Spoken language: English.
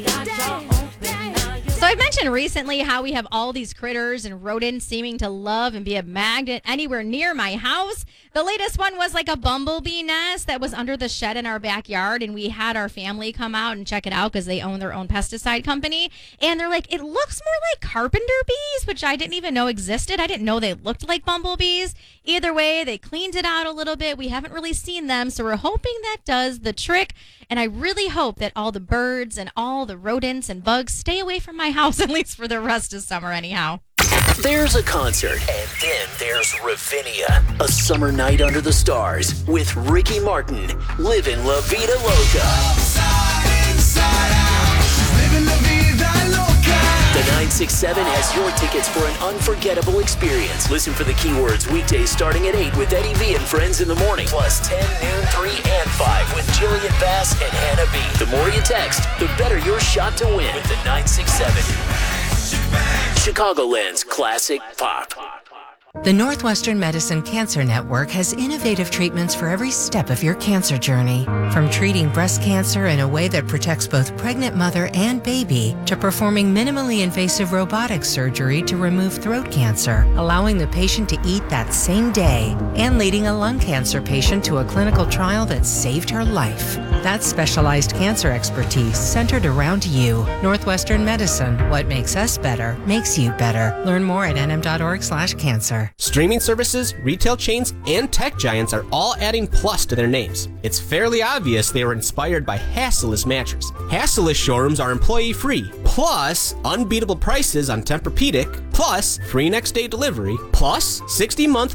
So I mentioned recently how we have all these critters and rodents seeming to love and be a magnet anywhere near my house. The latest one was like a bumblebee nest that was under the shed in our backyard, and we had our family come out and check it out because they own their own pesticide company. And they're like, it looks more like carpenter bees, which I didn't even know existed. I didn't know they looked like bumblebees. Either way, they cleaned it out a little bit. We haven't really seen them, so we're hoping that does the trick. And I really hope that all the birds and all the rodents and bugs stay away from my house, at least for the rest of summer anyhow. There's a concert, and then there's Ravinia, a summer night under the stars with Ricky Martin, living La Vida Loca. The 967 has your tickets for an unforgettable experience. Listen for the keywords weekdays starting at 8 with Eddie V and Friends in the morning, plus 10, noon, 3, and 5 with Jillian Bass and Hannah B. The more you text, the better your shot to win with the 967. Chicagoland's classic pop. The Northwestern Medicine Cancer Network has innovative treatments for every step of your cancer journey. From treating breast cancer in a way that protects both pregnant mother and baby, to performing minimally invasive robotic surgery to remove throat cancer, allowing the patient to eat that same day, and leading a lung cancer patient to a clinical trial that saved her life. That's specialized cancer expertise centered around you. Northwestern Medicine. What makes us better makes you better. Learn more at nm.org/cancer. Streaming services, retail chains, and tech giants are all adding plus to their names. It's fairly obvious they were inspired by Hassellus Mattress. Hassellus showrooms are employee-free, plus unbeatable prices on Tempur-Pedic, plus free next-day delivery, plus 60-month